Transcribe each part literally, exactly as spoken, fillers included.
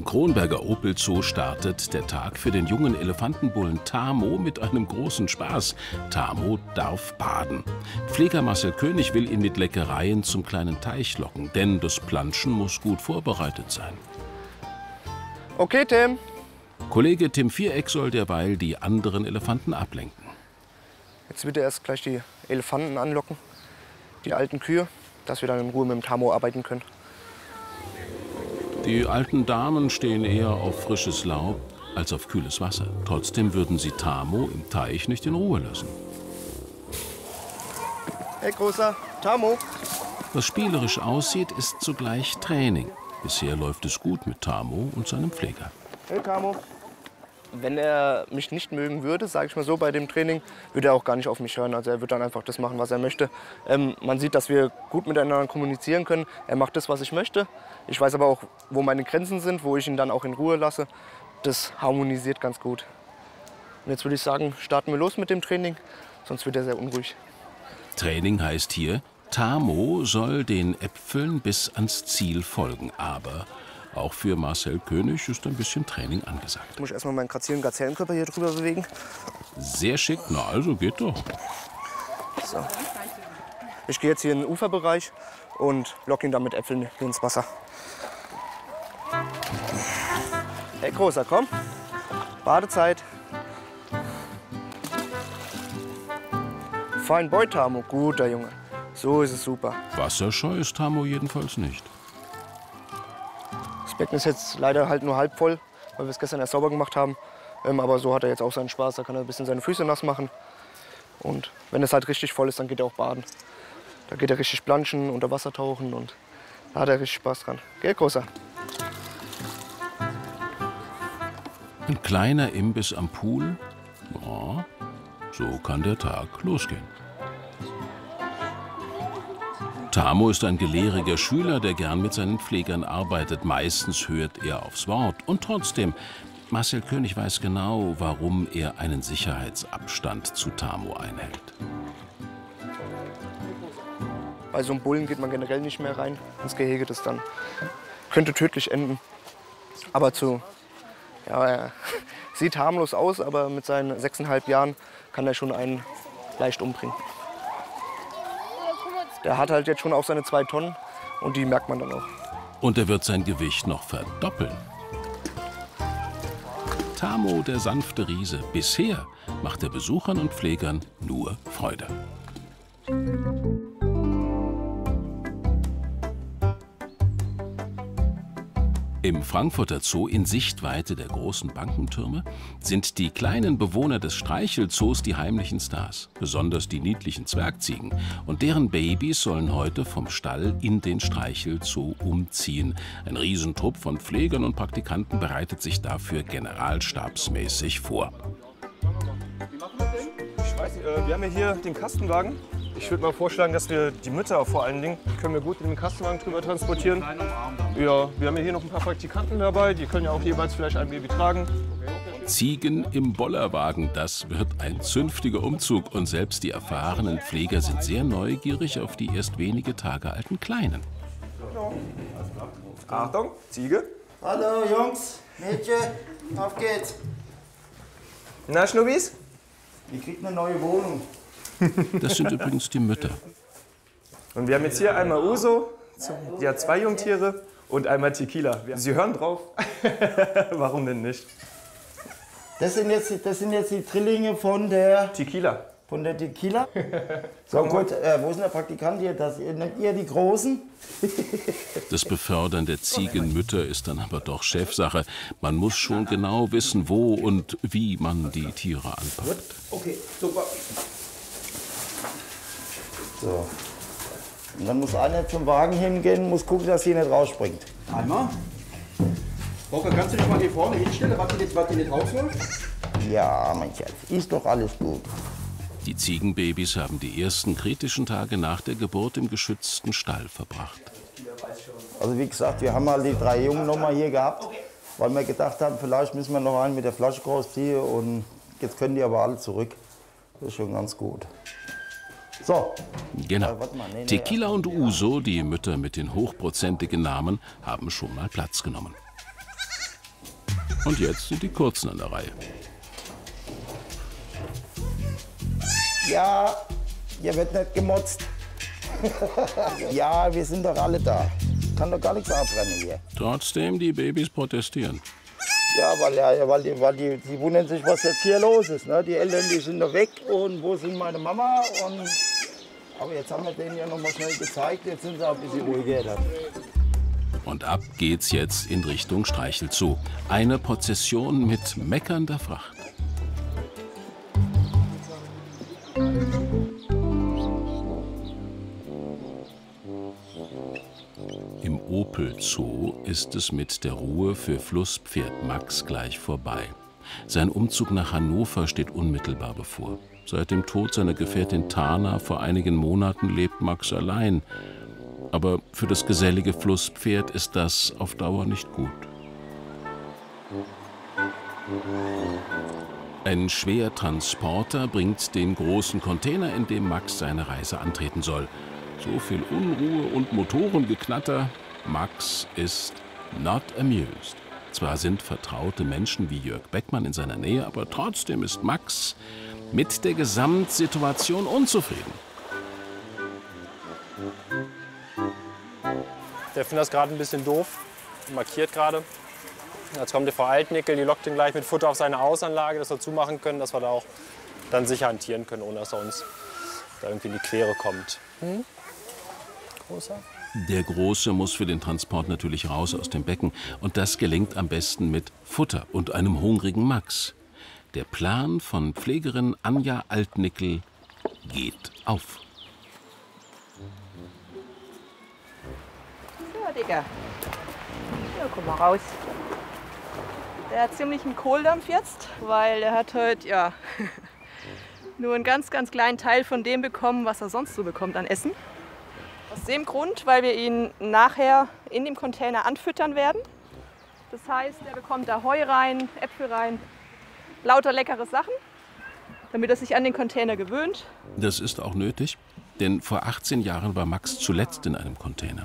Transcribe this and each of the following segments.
Im Kronberger Opel Zoo startet der Tag für den jungen Elefantenbullen Tamo mit einem großen Spaß. Tamo darf baden. Pfleger Marcel König will ihn mit Leckereien zum kleinen Teich locken, denn das Planschen muss gut vorbereitet sein. Okay, Tim. Kollege Tim Viereck soll derweil die anderen Elefanten ablenken. Jetzt wird er erst gleich die Elefanten anlocken, die alten Kühe, dass wir dann in Ruhe mit dem Tamo arbeiten können. Die alten Damen stehen eher auf frisches Laub als auf kühles Wasser. Trotzdem würden sie Tamo im Teich nicht in Ruhe lassen. Hey, Großer, Tamo. Was spielerisch aussieht, ist zugleich Training. Bisher läuft es gut mit Tamo und seinem Pfleger. Hey, Tamo. Wenn er mich nicht mögen würde, sage ich mal so, bei dem Training, würde er auch gar nicht auf mich hören. Also er wird dann einfach das machen, was er möchte. Ähm, man sieht, dass wir gut miteinander kommunizieren können. Er macht das, was ich möchte. Ich weiß aber auch, wo meine Grenzen sind, wo ich ihn dann auch in Ruhe lasse. Das harmonisiert ganz gut. Und jetzt würde ich sagen, starten wir los mit dem Training, sonst wird er sehr unruhig. Training heißt hier, Tamo soll den Äpfeln bis ans Ziel folgen. Aber auch für Marcel König ist ein bisschen Training angesagt. Jetzt muss ich erstmal meinen grazilen Gazellenkörper hier drüber bewegen. Sehr schick, na also geht doch. So. Ich gehe jetzt hier in den Uferbereich und locke ihn dann mit Äpfeln ins Wasser. Hey, Großer, komm. Badezeit. Fein Boy, Tamo. Guter Junge. So ist es super. Wasserscheu ist Tamo jedenfalls nicht. Das Becken ist jetzt leider halt nur halb voll, weil wir es gestern erst sauber gemacht haben. Ähm, aber so hat er jetzt auch seinen Spaß. Da kann er ein bisschen seine Füße nass machen. Und wenn es halt richtig voll ist, dann geht er auch baden. Da geht er richtig planschen, unter Wasser tauchen und da hat er richtig Spaß dran. Gell, Großer? Ein kleiner Imbiss am Pool. Ja, so kann der Tag losgehen. Tamo ist ein gelehriger Schüler, der gern mit seinen Pflegern arbeitet. Meistens hört er aufs Wort. Und trotzdem, Marcel König weiß genau, warum er einen Sicherheitsabstand zu Tamo einhält. Bei so einem Bullen geht man generell nicht mehr rein ins Gehege. Das dann könnte tödlich enden. Aber zu, ja, er sieht harmlos aus, aber mit seinen sechseinhalb Jahren kann er schon einen leicht umbringen. Der hat halt jetzt schon auch seine zwei Tonnen und die merkt man dann auch. Und er wird sein Gewicht noch verdoppeln. Tamo, der sanfte Riese. Bisher macht er Besuchern und Pflegern nur Freude. Im Frankfurter Zoo in Sichtweite der großen Bankentürme sind die kleinen Bewohner des Streichelzoos die heimlichen Stars, besonders die niedlichen Zwergziegen. Und deren Babys sollen heute vom Stall in den Streichelzoo umziehen. Ein Riesentrupp von Pflegern und Praktikanten bereitet sich dafür generalstabsmäßig vor. Ich weiß nicht, äh, wir haben ja hier den Kastenwagen. Ich würde mal vorschlagen, dass wir die Mütter vor allen Dingen, die können wir gut in den Kastenwagen drüber transportieren. Ja, wir haben ja hier noch ein paar Praktikanten dabei, die können ja auch jeweils vielleicht ein Baby tragen. Ziegen im Bollerwagen, das wird ein zünftiger Umzug. Und selbst die erfahrenen Pfleger sind sehr neugierig auf die erst wenige Tage alten Kleinen. Achtung, Ziege. Hallo Jungs, Mädchen, auf geht's. Na, Schnubbis? Ihr kriegt eine neue Wohnung. Das sind übrigens die Mütter. Und wir haben jetzt hier einmal Uso, die hat zwei Jungtiere, und einmal Tequila. Sie hören drauf. Warum denn nicht? Das sind, jetzt, das sind jetzt die Drillinge von der Tequila. Von der Tequila? So gut, äh, wo ist denn der Praktikant hier? Das, nennt ihr die Großen? Das Befördern der Ziegenmütter ist dann aber doch Chefsache. Man muss schon genau wissen, wo und wie man die Tiere anpackt. Okay, super. So. Und dann muss einer zum Wagen hingehen, muss gucken, dass sie nicht rausspringt. Einmal. Rocker, kannst du dich mal hier vorne hinstellen, was die nicht, was die nicht rausläuft? Ja, mein Schatz, ist doch alles gut. Die Ziegenbabys haben die ersten kritischen Tage nach der Geburt im geschützten Stall verbracht. Also wie gesagt, wir haben mal die drei Jungen noch mal hier gehabt, weil wir gedacht haben, vielleicht müssen wir noch einen mit der Flasche großziehen. Und jetzt können die aber alle zurück. Das ist schon ganz gut. So. Genau. Äh, warte mal, nee, nee, Tequila und Uso, die Mütter mit den hochprozentigen Namen, haben schon mal Platz genommen. Und jetzt sind die Kurzen an der Reihe. Ja, hier wird nicht gemotzt. Ja, wir sind doch alle da. Kann doch gar nichts abbrennen hier. Trotzdem, die Babys protestieren. Ja, weil, ja, weil, die, weil die, die wundern sich, was jetzt hier los ist. Ne? Die Eltern, die sind da weg und wo sind meine Mama? Und, aber jetzt haben wir denen ja noch mal schnell gezeigt, jetzt sind sie auch ein bisschen ruhiger dann. Und ab geht's jetzt in Richtung Streichelzoo. Eine Prozession mit meckernder Fracht. Im Opel Zoo ist es mit der Ruhe für Flusspferd Max gleich vorbei. Sein Umzug nach Hannover steht unmittelbar bevor. Seit dem Tod seiner Gefährtin Tana vor einigen Monaten lebt Max allein. Aber für das gesellige Flusspferd ist das auf Dauer nicht gut. Ein Schwertransporter bringt den großen Container, in dem Max seine Reise antreten soll. So viel Unruhe und Motorengeknatter. Max ist not amused. Zwar sind vertraute Menschen wie Jörg Beckmann in seiner Nähe, aber trotzdem ist Max mit der Gesamtsituation unzufrieden. Der findet das gerade ein bisschen doof, markiert gerade. Jetzt kommt die Frau Altnickel, die lockt ihn gleich mit Futter auf seine Außenanlage, dass wir zumachen können, dass wir da auch dann sicher hantieren können, ohne dass er uns da irgendwie in die Quere kommt. Hm? Großer? Der Große muss für den Transport natürlich raus aus dem Becken. Und das gelingt am besten mit Futter und einem hungrigen Max. Der Plan von Pflegerin Anja Altnickel geht auf. So, Digga. Ja, komm mal raus. Der hat ziemlich einen Kohldampf jetzt, weil er hat heute ja, nur einen ganz, ganz kleinen Teil von dem bekommen, was er sonst so bekommt an Essen. Aus dem Grund, weil wir ihn nachher in dem Container anfüttern werden. Das heißt, er bekommt da Heu rein, Äpfel rein, lauter leckere Sachen, damit er sich an den Container gewöhnt. Das ist auch nötig, denn vor achtzehn Jahren war Max zuletzt in einem Container.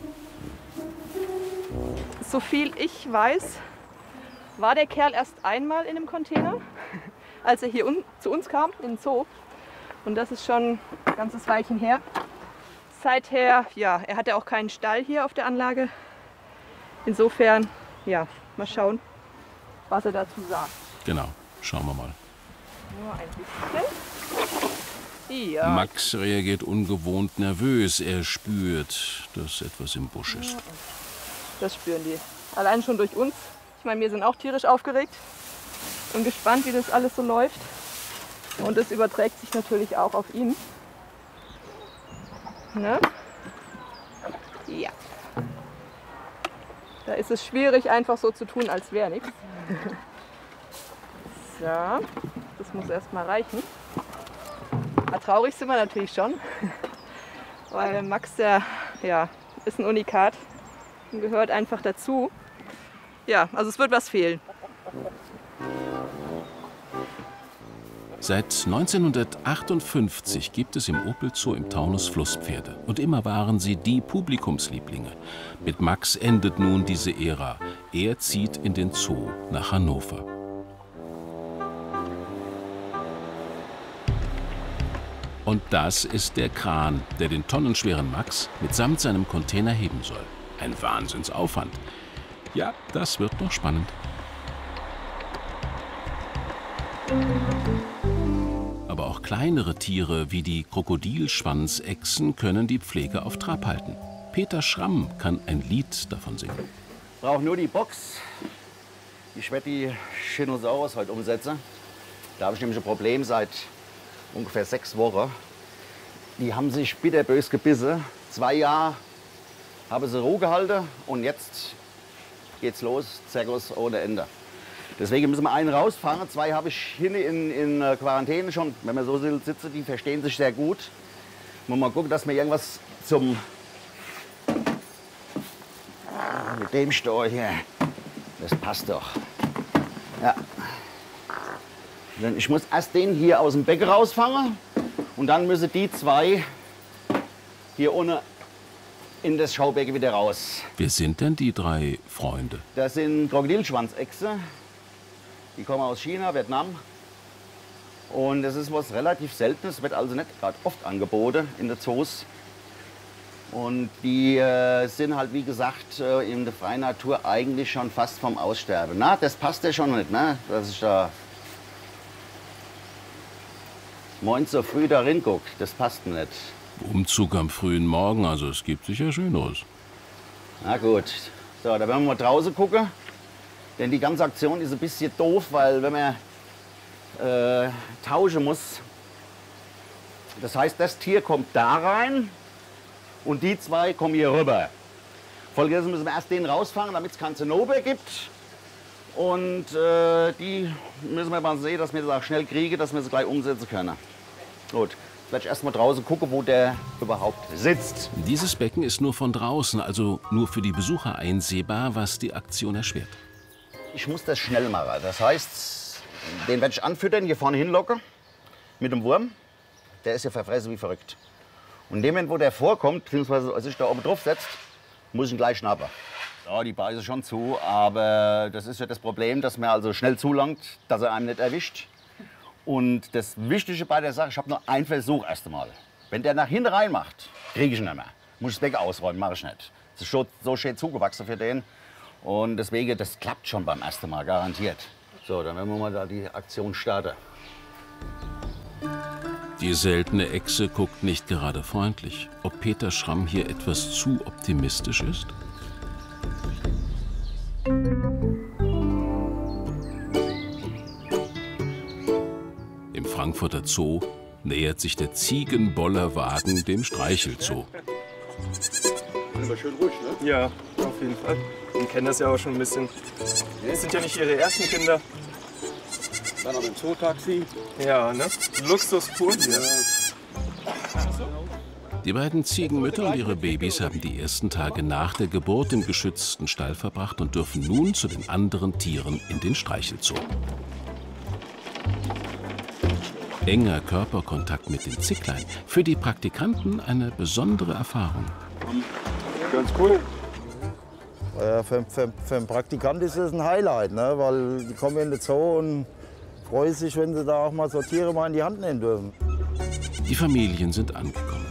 So viel ich weiß, war der Kerl erst einmal in einem Container, als er hier un zu uns kam, in den Zoo. Und das ist schon ein ganzes Weilchen her. Seither, ja, er hatte auch keinen Stall hier auf der Anlage. Insofern, ja, mal schauen, was er dazu sagt. Genau, schauen wir mal. Nur ein bisschen. Ja. Max reagiert ungewohnt nervös. Er spürt, dass etwas im Busch ist. Das spüren die. Allein schon durch uns. Ich meine, wir sind auch tierisch aufgeregt und gespannt, wie das alles so läuft. Und es überträgt sich natürlich auch auf ihn. Ne? Ja. Da ist es schwierig, einfach so zu tun, als wäre nichts. So, das muss erstmal reichen. Aber traurig sind wir natürlich schon, weil Max, der ja, ist ein Unikat und gehört einfach dazu. Ja, also es wird was fehlen. Seit neunzehnhundertachtundfünfzig gibt es im Opel Zoo im Taunus Flusspferde. Und immer waren sie die Publikumslieblinge. Mit Max endet nun diese Ära. Er zieht in den Zoo nach Hannover. Und das ist der Kran, der den tonnenschweren Max mitsamt seinem Container heben soll. Ein Wahnsinnsaufwand. Ja, das wird noch spannend. Aber auch kleinere Tiere wie die Krokodilschwanzechsen können die Pflege auf Trab halten. Peter Schramm kann ein Lied davon singen. Ich brauche nur die Box. Ich werde die Shinosaurus heute umsetzen. Da habe ich nämlich ein Problem seit ungefähr sechs Wochen. Die haben sich bitterbös gebissen. Zwei Jahre habe sie Ruhe gehalten und jetzt geht's los, Zirkus ohne Ende. Deswegen müssen wir einen rausfangen. Zwei habe ich hin in, in Quarantäne schon. Wenn man so sitzt, die verstehen sich sehr gut. Muss mal gucken, dass wir irgendwas zum... Mit dem Storch hier. Das passt doch. Ja. Ich muss erst den hier aus dem Becken rausfangen. Und dann müssen die zwei hier unten in das Schaubecken wieder raus. Wer sind denn die drei Freunde? Das sind Krokodilschwanzechse. Die kommen aus China, Vietnam. Und das ist was relativ Seltenes, wird also nicht gerade oft angeboten in den Zoos. Und die äh, sind halt, wie gesagt, äh, in der freien Natur eigentlich schon fast vom Aussterben. Na, das passt ja schon nicht, ne? Dass ich da morgens so früh da hinguck, das passt mir nicht. Umzug am frühen Morgen, also es gibt sicher Schöneres. Na gut, so, da werden wir mal draußen gucken. Denn die ganze Aktion ist ein bisschen doof, weil wenn man äh, tauschen muss, das heißt, das Tier kommt da rein und die zwei kommen hier rüber. Folgedessen müssen wir erst den rausfangen, damit es keinen Zinnober gibt. Und äh, die müssen wir mal sehen, dass wir das auch schnell kriegen, dass wir sie gleich umsetzen können. Gut, jetzt werde ich erst mal draußen gucken, wo der überhaupt sitzt. Dieses Becken ist nur von draußen, also nur für die Besucher einsehbar, was die Aktion erschwert. Ich muss das schnell machen. Das heißt, den werde ich anfüttern, hier vorne hinlocken mit dem Wurm. Der ist ja verfressen wie verrückt. Und in dem Moment, wo der vorkommt, beziehungsweise als sich da oben drauf setzt, muss ich ihn gleich schnappen. Ja, die beißen schon zu, aber das ist ja das Problem, dass man also schnell zulangt, dass er einem nicht erwischt. Und das Wichtige bei der Sache, ich habe nur einen Versuch erst einmal. Wenn der nach hinten rein macht, kriege ich ihn nicht mehr. Muss ich das Becken ausräumen, mache ich nicht. Das ist schon so schön zugewachsen für den. Und deswegen, das klappt schon beim ersten Mal, garantiert. So, dann werden wir mal da die Aktion starten. Die seltene Echse guckt nicht gerade freundlich. Ob Peter Schramm hier etwas zu optimistisch ist? Im Frankfurter Zoo nähert sich der Ziegenbollerwagen dem Streichelzoo. Aber schön ruhig, ne? Ja, auf jeden Fall. Die kennen das ja auch schon ein bisschen. Das sind ja nicht ihre ersten Kinder. Dann noch im Zootaxi. Ja, ne? Luxus pur hier. Die beiden Ziegenmütter und ihre Babys haben die ersten Tage nach der Geburt im geschützten Stall verbracht und dürfen nun zu den anderen Tieren in den Streichelzoo. Enger Körperkontakt mit den Zicklein, für die Praktikanten eine besondere Erfahrung. Ganz cool. Ja, für, für, für einen Praktikant ist das ein Highlight, ne? Weil die kommen in den Zoo und freuen sich, wenn sie da auch mal so Tiere mal in die Hand nehmen dürfen. Die Familien sind angekommen.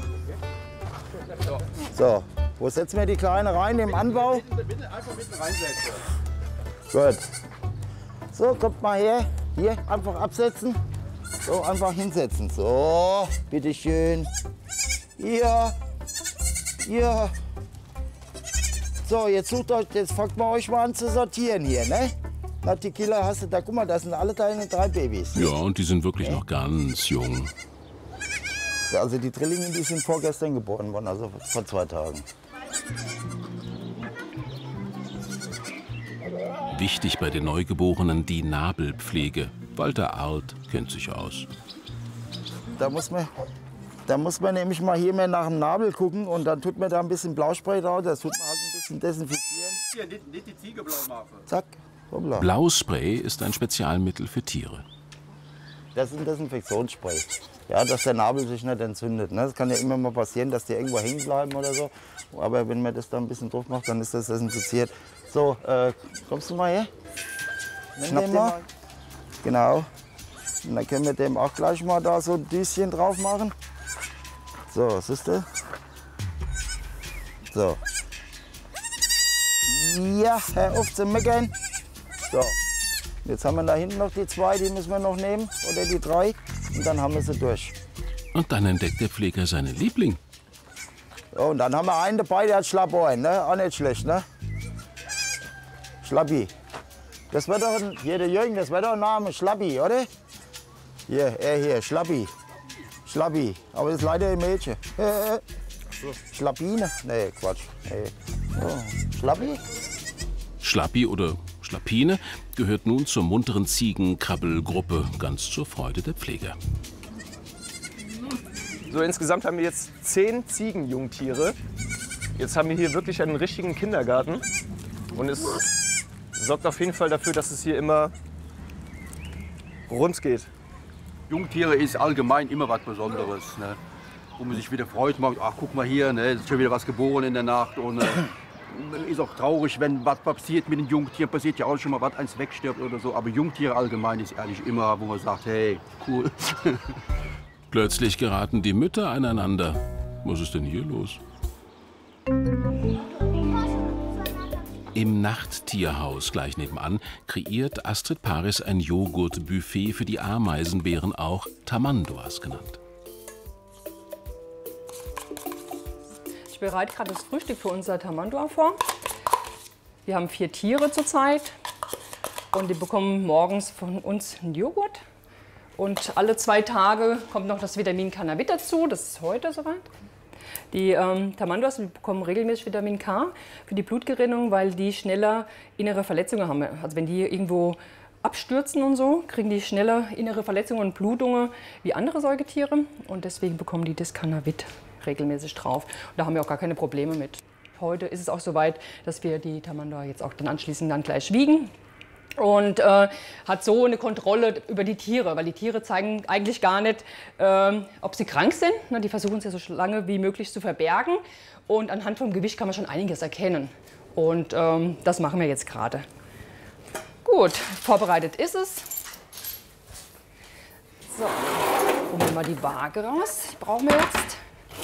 So, wo setzen wir die Kleine rein, im Anbau? Einfach mitten reinsetzen. Gut. So, kommt mal her. Hier, einfach absetzen. So, einfach hinsetzen. So, bitteschön. Hier. Hier. So, jetzt sucht euch, jetzt fangt mal euch mal an zu sortieren hier, ne? Na, die Killer hast du da, guck mal, das sind alle deine drei Babys. Ja, und die sind wirklich noch ganz jung. Also die Drillinge, die sind vorgestern geboren worden, also vor zwei Tagen. Wichtig bei den Neugeborenen die Nabelpflege. Walter Arlt kennt sich aus. Da muss man, da muss man nämlich mal hier mehr nach dem Nabel gucken und dann tut man da ein bisschen Blauspray drauf, das tut man halt ein bisschen desinfizieren. Hier, nicht, nicht die Ziege blau machen. Zack, hoppla. Blauspray ist ein Spezialmittel für Tiere. Das ist ein Desinfektionsspray. Ja, dass der Nabel sich nicht entzündet. Ne? Das kann ja immer mal passieren, dass die irgendwo hängen bleiben oder so. Aber wenn man das da ein bisschen drauf macht, dann ist das desinfiziert. So, äh, kommst du mal her? Schnapp den mal. Genau. Und dann können wir dem auch gleich mal da so ein Düschen drauf machen. So, siehst du? So. Ja, hör auf zu meckern. So. Jetzt haben wir da hinten noch die zwei, die müssen wir noch nehmen. Oder die drei. Und dann haben wir sie durch. Und dann entdeckt der Pfleger seinen Liebling. So, und dann haben wir einen dabei, der hat Schlappohren, ne? Auch nicht schlecht, ne? Schlappi. Das wird doch ein, hier der Jürgen, das wird doch ein Name, Schlappi, oder? Hier, er hier, Schlappi. Schlappi. Aber das ist leider ein Mädchen. Schlappine? Nee, Quatsch. Nee. Oh. Schlappi? Schlappi oder Schlappine gehört nun zur munteren Ziegenkrabbelgruppe, ganz zur Freude der Pfleger. So, insgesamt haben wir jetzt zehn Ziegenjungtiere. Jetzt haben wir hier wirklich einen richtigen Kindergarten. Und es sorgt auf jeden Fall dafür, dass es hier immer rund geht. Jungtiere ist allgemein immer was Besonderes, ne? Wo man sich wieder freut, macht, ach guck mal hier, ne, ist schon wieder was geboren in der Nacht. Und, äh, ist auch traurig, wenn was passiert mit den Jungtieren. Passiert ja auch schon mal was, eins wegstirbt oder so. Aber Jungtiere allgemein ist ehrlich immer, wo man sagt, hey, cool. Plötzlich geraten die Mütter aneinander. Was ist denn hier los? Im Nachttierhaus gleich nebenan kreiert Astrid Paris ein Joghurtbuffet für die Ameisenbären, auch Tamanduas genannt. Ich bereite gerade das Frühstück für unser Tamandua vor. Wir haben vier Tiere zurzeit und die bekommen morgens von uns einen Joghurt. Und alle zwei Tage kommt noch das Vitamin Cannabit dazu, das ist heute soweit. Die ähm, Tamanduas die bekommen regelmäßig Vitamin K für die Blutgerinnung, weil die schneller innere Verletzungen haben. Also wenn die irgendwo abstürzen und so, kriegen die schneller innere Verletzungen und Blutungen wie andere Säugetiere. Und deswegen bekommen die das Cannabit regelmäßig drauf. Und da haben wir auch gar keine Probleme mit. Heute ist es auch soweit, dass wir die Tamandua jetzt auch dann anschließend dann gleich wiegen. Und äh, hat so eine Kontrolle über die Tiere, weil die Tiere zeigen eigentlich gar nicht, äh, ob sie krank sind. Na, die versuchen es ja so lange wie möglich zu verbergen. Und anhand vom Gewicht kann man schon einiges erkennen. Und ähm, das machen wir jetzt gerade. Gut, vorbereitet ist es. So, holen wir mal die Waage raus. Die brauchen wir jetzt.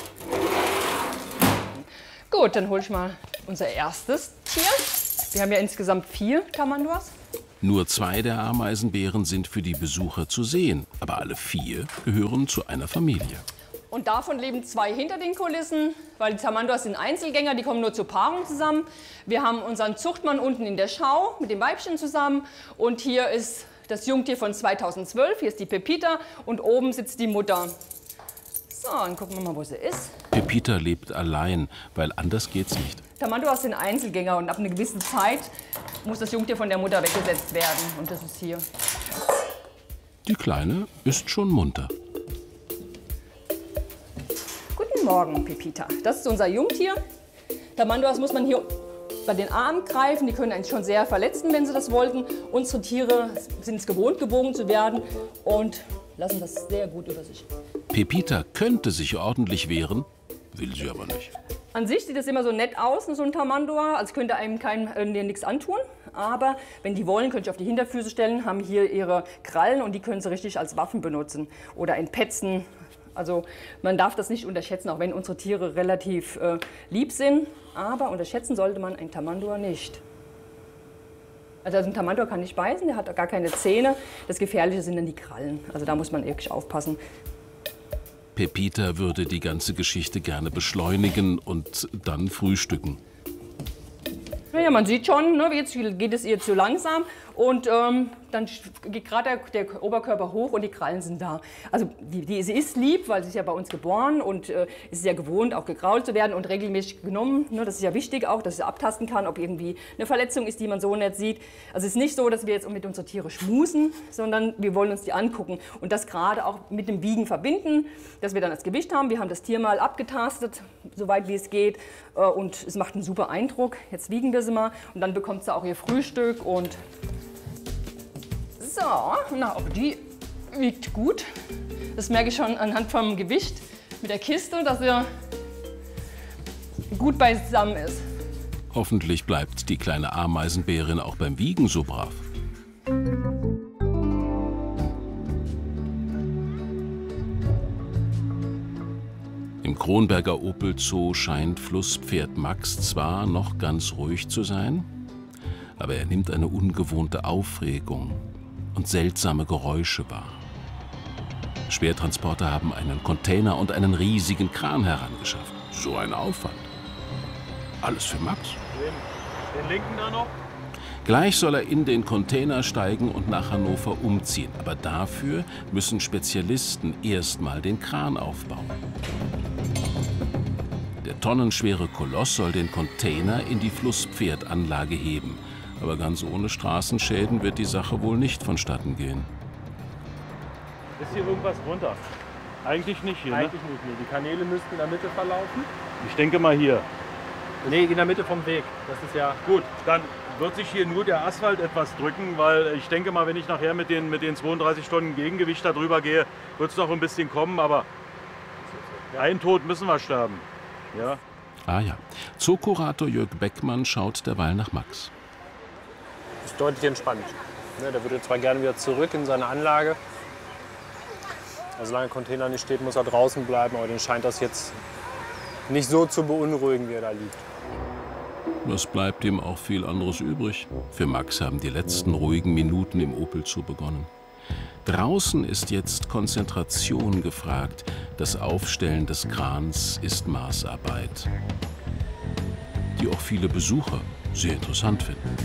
Gut, dann hole ich mal unser erstes Tier. Wir haben ja insgesamt vier Tamanduas. Nur zwei der Ameisenbären sind für die Besucher zu sehen, aber alle vier gehören zu einer Familie. Und davon leben zwei hinter den Kulissen, weil die Tamanduas sind Einzelgänger, die kommen nur zur Paarung zusammen. Wir haben unseren Zuchtmann unten in der Schau mit dem Weibchen zusammen. Und hier ist das Jungtier von zweitausendzwölf, hier ist die Pepita und oben sitzt die Mutter. So, dann gucken wir mal, wo sie ist. Pepita lebt allein, weil anders geht's nicht. Tamanduas sind Einzelgänger und ab einer gewissen Zeit muss das Jungtier von der Mutter weggesetzt werden. Und das ist hier. Die Kleine ist schon munter. Guten Morgen, Pepita. Das ist unser Jungtier. Tamanduas muss man hier bei den Armen greifen. Die können einen schon sehr verletzen, wenn sie das wollten. Unsere Tiere sind es gewohnt, gebogen zu werden und lassen das sehr gut über sich. Pepita könnte sich ordentlich wehren, will sie aber nicht. An sich sieht es immer so nett aus, so ein Tamandua, als könnte einem kein, äh, nichts antun. Aber wenn die wollen, können sie auf die Hinterfüße stellen, haben hier ihre Krallen und die können sie richtig als Waffen benutzen oder entpetzen. Also man darf das nicht unterschätzen, auch wenn unsere Tiere relativ äh, lieb sind. Aber unterschätzen sollte man ein Tamandua nicht. Also ein Tamandua kann nicht beißen, der hat gar keine Zähne. Das Gefährliche sind dann die Krallen. Also da muss man wirklich aufpassen. Pepita würde die ganze Geschichte gerne beschleunigen und dann frühstücken. Naja, man sieht schon, ne, jetzt geht es ihr zu langsam und ähm, dann geht gerade der, der Oberkörper hoch und die Krallen sind da. Also die, die, sie ist lieb, weil sie ist ja bei uns geboren und äh, ist ja gewohnt, auch gekrault zu werden und regelmäßig genommen. Ne, das ist ja wichtig auch, dass sie abtasten kann, ob irgendwie eine Verletzung ist, die man so nicht sieht. Also es ist nicht so, dass wir jetzt mit unseren Tieren schmusen, sondern wir wollen uns die angucken und das gerade auch mit dem Wiegen verbinden, dass wir dann das Gewicht haben. Wir haben das Tier mal abgetastet, soweit wie es geht äh, und es macht einen super Eindruck. Jetzt wiegen wir sie mal und dann bekommt sie auch ihr Frühstück und so, na, aber die wiegt gut. Das merke ich schon anhand vom Gewicht mit der Kiste, dass er gut beisammen ist. Hoffentlich bleibt die kleine Ameisenbärin auch beim Wiegen so brav. Im Kronberger Opel Zoo scheint Flusspferd Max zwar noch ganz ruhig zu sein, aber er nimmt eine ungewohnte Aufregung und seltsame Geräusche wahr. Schwertransporter haben einen Container und einen riesigen Kran herangeschafft. So ein Aufwand. Alles für Max. Den, den linken da noch? Gleich soll er in den Container steigen und nach Hannover umziehen. Aber dafür müssen Spezialisten erstmal den Kran aufbauen. Der tonnenschwere Koloss soll den Container in die Flusspferdanlage heben. Aber ganz ohne Straßenschäden wird die Sache wohl nicht vonstatten gehen. Ist hier irgendwas runter? Eigentlich nicht hier, Eigentlich ne? nicht. Nee. Die Kanäle müssten in der Mitte verlaufen. Ich denke mal hier. Nee, in der Mitte vom Weg. Das ist ja Gut, dann wird sich hier nur der Asphalt etwas drücken, weil ich denke mal, wenn ich nachher mit den, mit den zweiunddreißig Tonnen Gegengewicht da drüber gehe, wird es noch ein bisschen kommen, aber ein Tod müssen wir sterben. Ja. Ah ja, Zookurator Jörg Beckmann schaut derweil nach Max. Ist deutlich entspannt. Ne, der würde zwar gerne wieder zurück in seine Anlage. Also solange der Container nicht steht, muss er draußen bleiben. Aber den scheint das jetzt nicht so zu beunruhigen, wie er da liegt. Was bleibt ihm auch viel anderes übrig? Für Max haben die letzten ruhigen Minuten im Opel Zoo begonnen. Draußen ist jetzt Konzentration gefragt. Das Aufstellen des Krans ist Maßarbeit, die auch viele Besucher sehr interessant finden.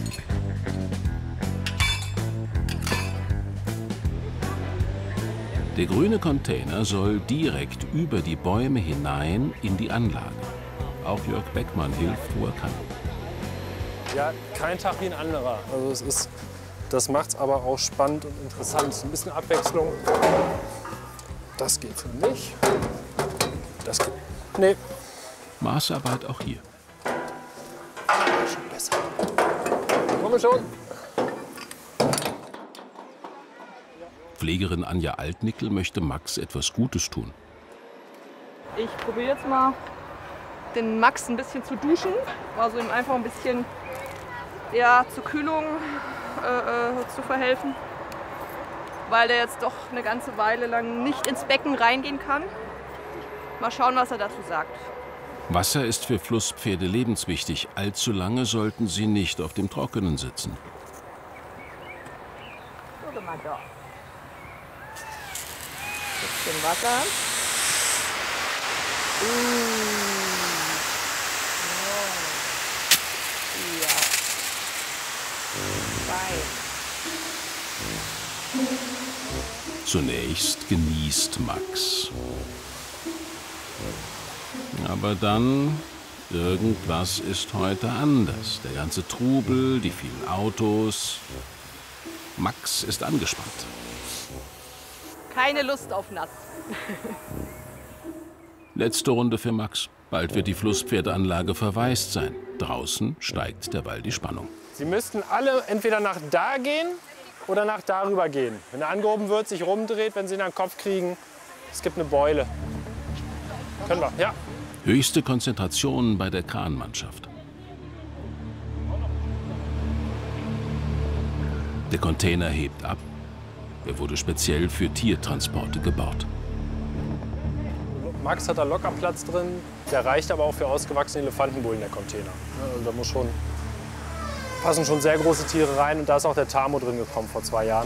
Der grüne Container soll direkt über die Bäume hinein in die Anlage. Auch Jörg Beckmann hilft, wo er kann. Ja, kein Tag wie ein anderer. Also es ist, das macht es aber auch spannend und interessant. Ein bisschen Abwechslung. Das geht für mich. Das geht. Nee. Maßarbeit auch hier. Schon besser. Komm schon. Pflegerin Anja Altnickel möchte Max etwas Gutes tun. Ich probiere jetzt mal, den Max ein bisschen zu duschen. Also ihm einfach ein bisschen ja, zur Kühlung äh, zu verhelfen. Weil der jetzt doch eine ganze Weile lang nicht ins Becken reingehen kann. Mal schauen, was er dazu sagt. Wasser ist für Flusspferde lebenswichtig. Allzu lange sollten sie nicht auf dem Trockenen sitzen. Guck mal da. Bisschen Wasser. Uh. Ja. Fein. Zunächst genießt Max. Aber dann, irgendwas ist heute anders. Der ganze Trubel, die vielen Autos. Max ist angespannt. Keine Lust auf nass. Letzte Runde für Max. Bald wird die Flusspferdeanlage verwaist sein. Draußen steigt derweil die Spannung. Sie müssten alle entweder nach da gehen oder nach darüber gehen. Wenn er angehoben wird, sich rumdreht, wenn Sie ihn an den Kopf kriegen, es gibt eine Beule. Können wir, ja. Höchste Konzentration bei der Kranmannschaft. Der Container hebt ab. Er wurde speziell für Tiertransporte gebaut. Max hat da locker Platz drin. Der reicht aber auch für ausgewachsene Elefantenbullen, der Container. Also da muss schon, passen schon sehr große Tiere rein. Und da ist auch der Tamo drin gekommen vor zwei Jahren.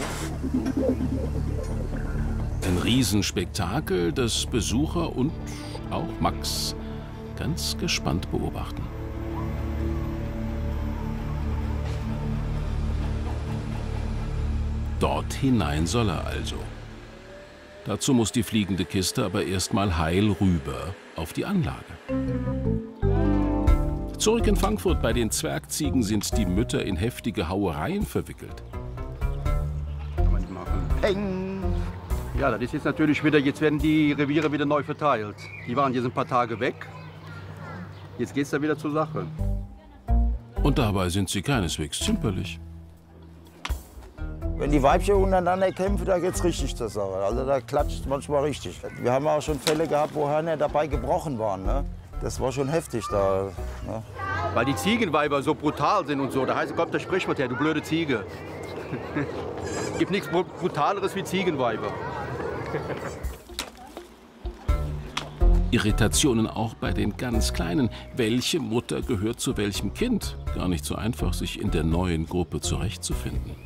Ein Riesenspektakel, das Besucher und auch Max ganz gespannt beobachten. Dort hinein soll er also. Dazu muss die fliegende Kiste aber erst mal heil rüber auf die Anlage. Zurück in Frankfurt bei den Zwergziegen sind die Mütter in heftige Hauereien verwickelt. Kann man nicht machen. Peng! Ja, das ist jetzt natürlich wieder, jetzt werden die Reviere wieder neu verteilt. Die waren jetzt ein paar Tage weg. Jetzt geht's da wieder zur Sache. Und dabei sind sie keineswegs zimperlich. Wenn die Weibchen untereinander kämpfen, da geht's richtig zur Sache. Also da klatscht manchmal richtig. Wir haben auch schon Fälle gehabt, wo Hörner dabei gebrochen waren. Ne? Das war schon heftig da. Ne? Weil die Ziegenweiber so brutal sind und so. Da heißt, kommt das Sprichwort her, du blöde Ziege. Gibt nichts Brutaleres wie Ziegenweiber. Irritationen auch bei den ganz Kleinen. Welche Mutter gehört zu welchem Kind? Gar nicht so einfach, sich in der neuen Gruppe zurechtzufinden.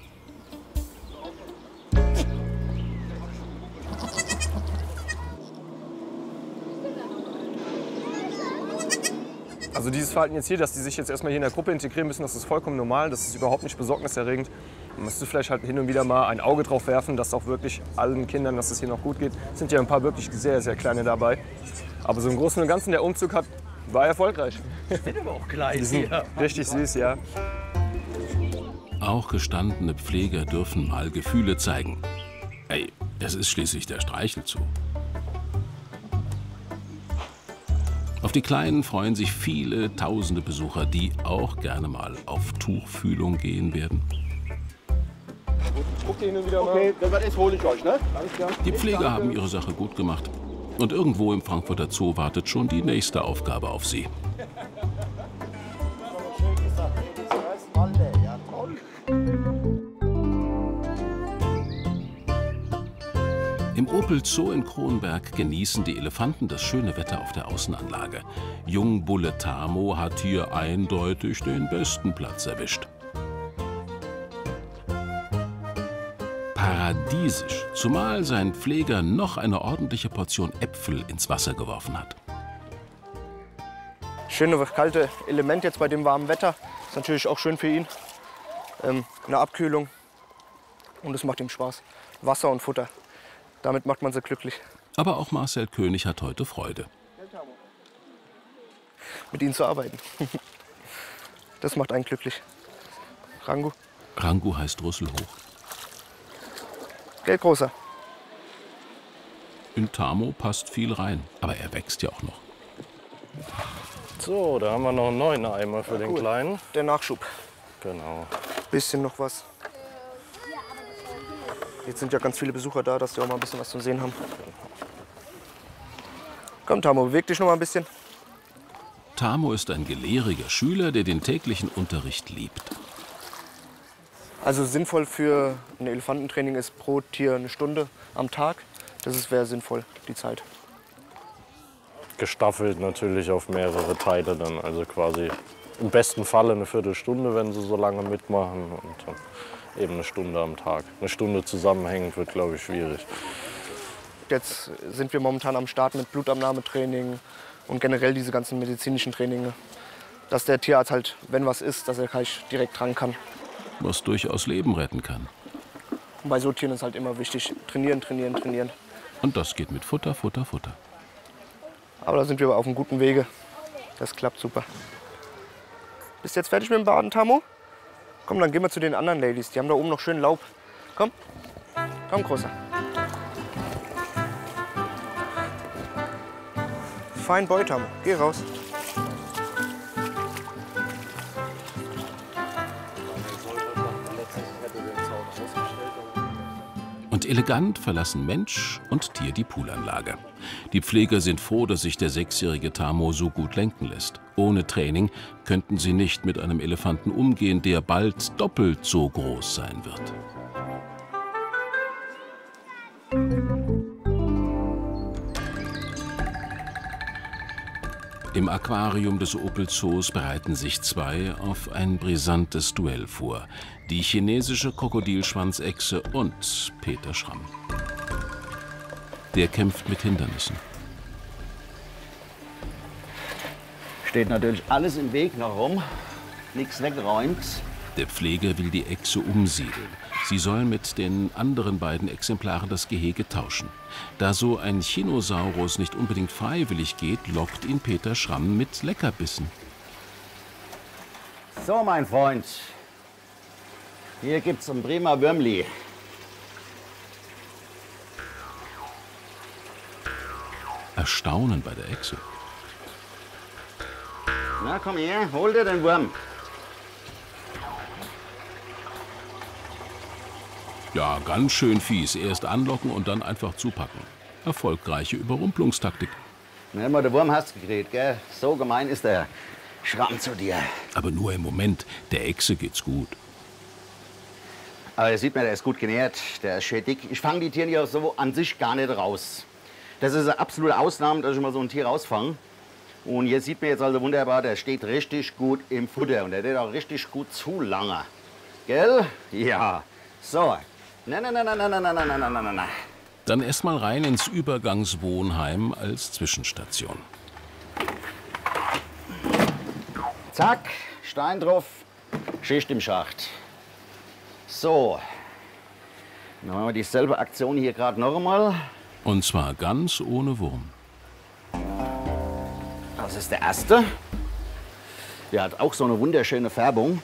Also dieses Verhalten jetzt hier, dass die sich jetzt erstmal hier in der Gruppe integrieren müssen, das ist vollkommen normal. Das ist überhaupt nicht besorgniserregend. Man müsste vielleicht halt hin und wieder mal ein Auge drauf werfen, dass auch wirklich allen Kindern, dass es hier noch gut geht. Es sind ja ein paar wirklich sehr, sehr kleine dabei. Aber so im Großen und Ganzen, der Umzug hat, war erfolgreich. Die sind aber auch klein. Die sind ja. richtig süß, ja. Auch gestandene Pfleger dürfen mal Gefühle zeigen. Ey, es ist schließlich der Streichelzoo. Auf die Kleinen freuen sich viele tausende Besucher, die auch gerne mal auf Tuchfühlung gehen werden. Guckt ihr hin und wieder mal. Okay, das hole ich euch, ne? Die Pfleger haben ihre Sache gut gemacht. Und irgendwo im Frankfurter Zoo wartet schon die nächste Aufgabe auf sie. Im Opel Zoo in Kronberg genießen die Elefanten das schöne Wetter auf der Außenanlage. Jungbulle Tamo hat hier eindeutig den besten Platz erwischt. Paradiesisch, zumal sein Pfleger noch eine ordentliche Portion Äpfel ins Wasser geworfen hat. Schöne kalte Element jetzt bei dem warmen Wetter. Ist natürlich auch schön für ihn. Ähm, eine Abkühlung. Und es macht ihm Spaß. Wasser und Futter. Damit macht man sie glücklich. Aber auch Marcel König hat heute Freude. Mit ihnen zu arbeiten. Das macht einen glücklich. Rangu. Rangu heißt Rüsselhoch. Gell, Großer? In Tamo passt viel rein, aber er wächst ja auch noch. So, da haben wir noch einen neuen Eimer für den Cool. Kleinen. Der Nachschub. Genau. Bisschen noch was. Jetzt sind ja ganz viele Besucher da, dass die auch mal ein bisschen was zu sehen haben. Komm, Tamo, beweg dich noch mal ein bisschen. Tamo ist ein gelehriger Schüler, der den täglichen Unterricht liebt. Also sinnvoll für ein Elefantentraining ist pro Tier eine Stunde am Tag. Das wäre sinnvoll, die Zeit. Gestaffelt natürlich auf mehrere Teile dann. Also quasi im besten Falle eine Viertelstunde, wenn sie so lange mitmachen. Und dann eben eine Stunde am Tag. Eine Stunde zusammenhängend wird, glaube ich, schwierig. Jetzt sind wir momentan am Start mit Blutabnahmetraining und generell diese ganzen medizinischen Trainings. Dass der Tierarzt halt, wenn was ist, dass er gleich direkt dran kann. Was durchaus Leben retten kann. Und bei so Tieren ist halt immer wichtig, trainieren, trainieren, trainieren. Und das geht mit Futter, Futter, Futter. Aber da sind wir auf einem guten Wege. Das klappt super. Bist du jetzt fertig mit dem Baden, Tamo? Komm, dann gehen wir zu den anderen Ladies. Die haben da oben noch schön Laub. Komm. Komm, Großer. Fein Boy, Tamo. Geh raus. Und elegant verlassen Mensch und Tier die Poolanlage. Die Pfleger sind froh, dass sich der sechsjährige Tamo so gut lenken lässt. Ohne Training könnten sie nicht mit einem Elefanten umgehen, der bald doppelt so groß sein wird. Im Aquarium des Opel Zoos bereiten sich zwei auf ein brisantes Duell vor. Die chinesische Krokodilschwanzechse und Peter Schramm. Der kämpft mit Hindernissen. Steht natürlich alles im Weg noch rum, nichts weggeräumt. Der Pfleger will die Echse umsiedeln. Sie soll mit den anderen beiden Exemplaren das Gehege tauschen. Da so ein Chinosaurus nicht unbedingt freiwillig geht, lockt ihn Peter Schramm mit Leckerbissen. So, mein Freund, hier gibt's ein prima Würmli. Erstaunen bei der Echse. Na, komm her, hol dir den Wurm. Ja, ganz schön fies. Erst anlocken und dann einfach zupacken. Erfolgreiche Überrumpelungstaktik. Na, mal, der Wurm hast du gekriegt, gell? So gemein ist der Schramm zu dir. Aber nur im Moment. Der Echse geht's gut. Aber ihr sieht mir, der ist gut genährt, der ist schön dick. Ich fange die Tiere ja so an sich gar nicht raus. Das ist eine absolute Ausnahme, dass ich mal so ein Tier rausfange. Und hier sieht man jetzt also wunderbar, der steht richtig gut im Futter. Und der steht auch richtig gut zu lange. Gell? Ja. So. Na, na, na, na, na, na, na, na, na, na, na. Dann erst mal rein ins Übergangswohnheim als Zwischenstation. Zack, Stein drauf, Schicht im Schacht. So. Dann machen wir dieselbe Aktion hier gerade noch einmal. Und zwar ganz ohne Wurm. Das ist der erste. Der hat auch so eine wunderschöne Färbung.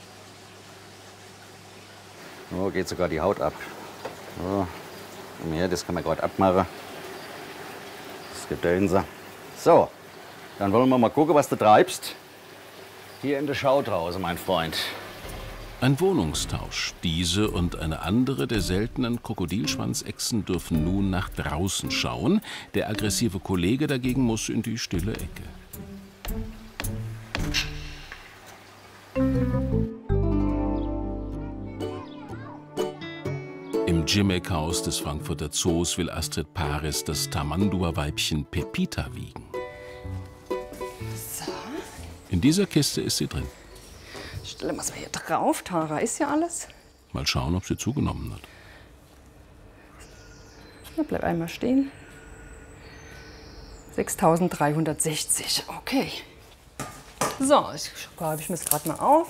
So geht sogar die Haut ab. So. Ja, das kann man gerade abmachen. Das Gedönse. So, dann wollen wir mal gucken, was du treibst. Hier in der Schau draußen, mein Freund. Ein Wohnungstausch. Diese und eine andere der seltenen Krokodilschwanzechsen dürfen nun nach draußen schauen. Der aggressive Kollege dagegen muss in die stille Ecke. Im Gimmick-Haus des Frankfurter Zoos will Astrid Paris das Tamandua-Weibchen Pepita wiegen. So. In dieser Kiste ist sie drin. Stellen wir es mal hier drauf. Tara ist ja alles. Mal schauen, ob sie zugenommen hat. Na, bleib einmal stehen. sechstausenddreihundertsechzig. Okay. So, ich schreibe ich mir es gerade mal auf.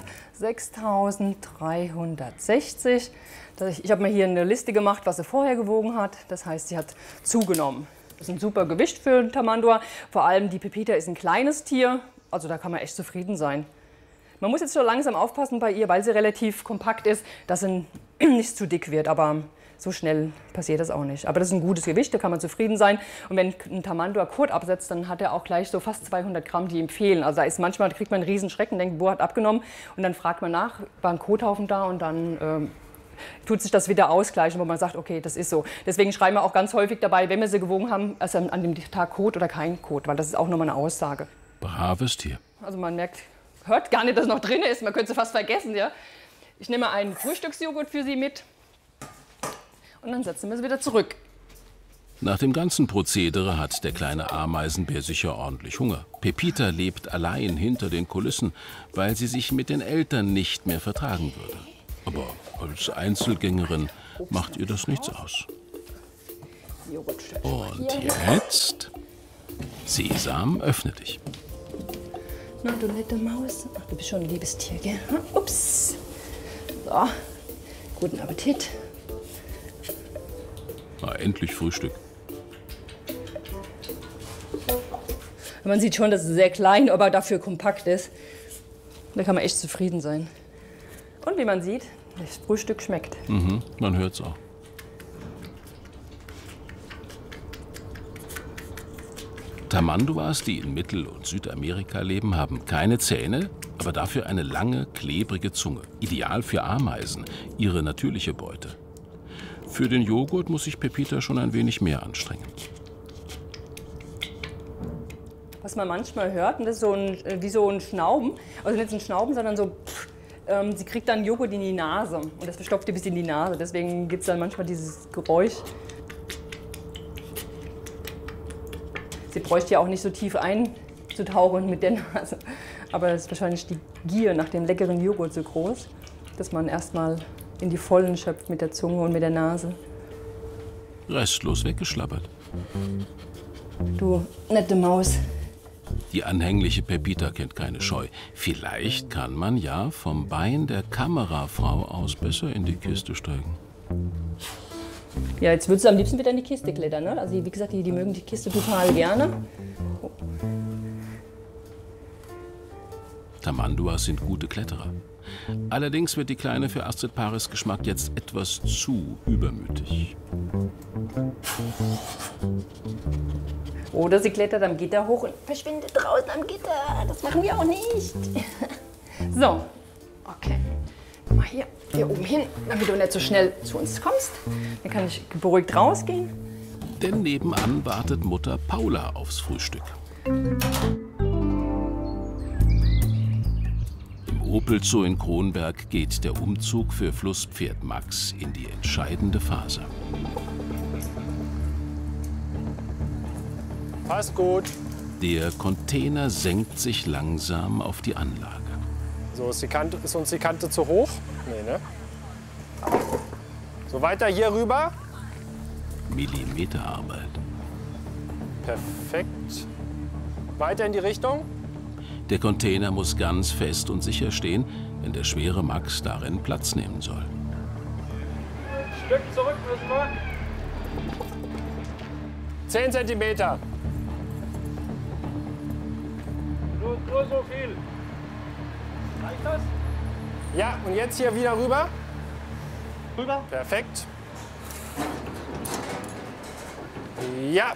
sechstausenddreihundertsechzig. Ich habe mir hier eine Liste gemacht, was sie vorher gewogen hat. Das heißt, sie hat zugenommen. Das ist ein super Gewicht für einen Tamandua. Vor allem die Pepita ist ein kleines Tier. Also da kann man echt zufrieden sein. Man muss jetzt schon langsam aufpassen bei ihr, weil sie relativ kompakt ist, dass sie nicht zu dick wird. Aber so schnell passiert das auch nicht. Aber das ist ein gutes Gewicht, da kann man zufrieden sein. Und wenn ein Tamandua Kot absetzt, dann hat er auch gleich so fast zweihundert Gramm, die ihm fehlen. Also da ist manchmal kriegt man einen riesen Schrecken, denkt, boah, hat abgenommen. Und dann fragt man nach, war ein Kothaufen da und dann ähm, tut sich das wieder ausgleichen, wo man sagt, okay, das ist so. Deswegen schreiben wir auch ganz häufig dabei, wenn wir sie gewogen haben, also an dem Tag Kot oder kein Kot, weil das ist auch nochmal eine Aussage. Braves Tier. Also man merkt, hört gar nicht, dass noch drin ist. Man könnte es fast vergessen, ja. Ich nehme einen Frühstücksjoghurt für Sie mit und dann setzen wir es wieder zurück. Nach dem ganzen Prozedere hat der kleine Ameisenbär sicher ordentlich Hunger. Pepita lebt allein hinter den Kulissen, weil sie sich mit den Eltern nicht mehr vertragen würde. Aber als Einzelgängerin macht ihr das nichts aus. Und jetzt? Sesam, öffne dich. Na, du nette Maus. Ach, du bist schon ein liebes Tier, gell? Ups. So, guten Appetit. Na, endlich Frühstück. Man sieht schon, dass es sehr klein, aber dafür kompakt ist. Da kann man echt zufrieden sein. Und wie man sieht, das Frühstück schmeckt. Mhm, man hört's auch. Tamanduas, die in Mittel- und Südamerika leben, haben keine Zähne, aber dafür eine lange, klebrige Zunge. Ideal für Ameisen, ihre natürliche Beute. Für den Joghurt muss sich Pepita schon ein wenig mehr anstrengen. Was man manchmal hört, und das ist so ein, wie so ein Schnauben, also nicht so ein Schnauben, sondern so, pff, ähm, sie kriegt dann Joghurt in die Nase und das verstopft ihr bis in die Nase. Deswegen gibt es dann manchmal dieses Geräusch. Sie bräuchte ja auch nicht so tief einzutauchen mit der Nase. Aber es ist wahrscheinlich die Gier nach dem leckeren Joghurt so groß, dass man erstmal in die Vollen schöpft mit der Zunge und mit der Nase. Restlos weggeschlappert. Du nette Maus. Die anhängliche Pepita kennt keine Scheu. Vielleicht kann man ja vom Bein der Kamerafrau aus besser in die Kiste steigen. Ja, jetzt würdest du am liebsten wieder in die Kiste klettern, ne? Also wie gesagt, die, die mögen die Kiste total gerne. Oh. Tamanduas sind gute Kletterer. Allerdings wird die Kleine für Astrid Paris Geschmack jetzt etwas zu übermütig. Oder sie klettert am Gitter hoch und verschwindet draußen am Gitter. Das machen wir auch nicht. So, okay. Mal hier, hier oben hin, damit du nicht so schnell zu uns kommst. Dann kann ich beruhigt rausgehen. Denn nebenan wartet Mutter Paula aufs Frühstück. Im Opel Zoo in Kronberg geht der Umzug für Flusspferd Max in die entscheidende Phase. Passt gut. Der Container senkt sich langsam auf die Anlage. So, ist, die Kante, ist uns die Kante zu hoch? Nee, ne? So, weiter hier rüber. Millimeterarbeit. Perfekt. Weiter in die Richtung. Der Container muss ganz fest und sicher stehen, wenn der schwere Max darin Platz nehmen soll. Stück zurück müssen wir. Zehn Zentimeter. Nur, nur so viel. Reicht das? Ja, und jetzt hier wieder rüber. Rüber? Perfekt. Ja.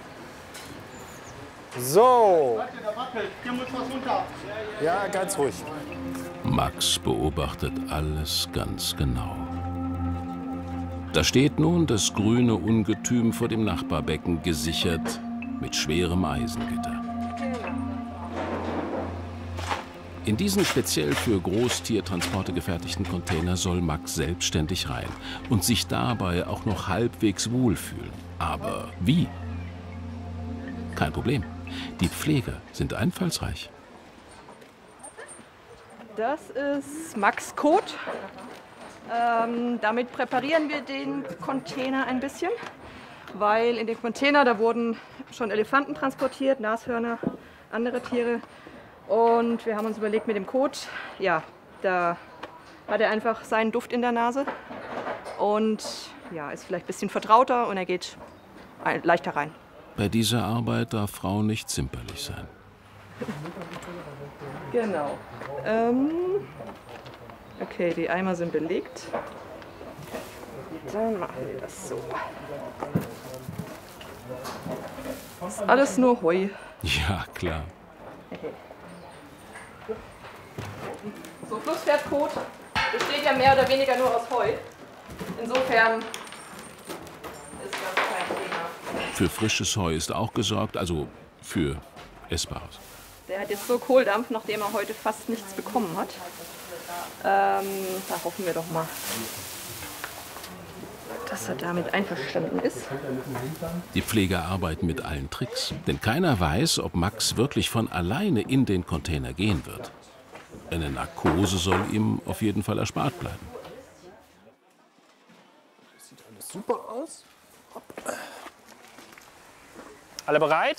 So. Der wackelt. Hier muss was runter. Ja, ganz ruhig. Max beobachtet alles ganz genau. Da steht nun das grüne Ungetüm vor dem Nachbarbecken, gesichert mit schwerem Eisengitter. In diesen speziell für Großtiertransporte gefertigten Container soll Max selbstständig rein und sich dabei auch noch halbwegs wohlfühlen. Aber wie? Kein Problem. Die Pfleger sind einfallsreich. Das ist Max Kot. Ähm, damit präparieren wir den Container ein bisschen, weil in den Container, da wurden schon Elefanten transportiert, Nashörner, andere Tiere. Und wir haben uns überlegt mit dem Kot, ja, da hat er einfach seinen Duft in der Nase und ja, ist vielleicht ein bisschen vertrauter und er geht leichter rein. Bei dieser Arbeit darf Frau nicht zimperlich sein. Genau. Ähm, okay, die Eimer sind belegt. Dann machen wir das so. Das ist alles nur Heu. Ja, klar. So, Flusspferdkot besteht ja mehr oder weniger nur aus Heu. Insofern ist das kein Thema. Für frisches Heu ist auch gesorgt, also für Essbares. Der hat jetzt so Kohldampf, nachdem er heute fast nichts bekommen hat. Ähm, da hoffen wir doch mal, dass er damit einverstanden ist. Die Pfleger arbeiten mit allen Tricks, denn keiner weiß, ob Max wirklich von alleine in den Container gehen wird. Eine Narkose soll ihm auf jeden Fall erspart bleiben. Sieht alles super aus. Alle bereit?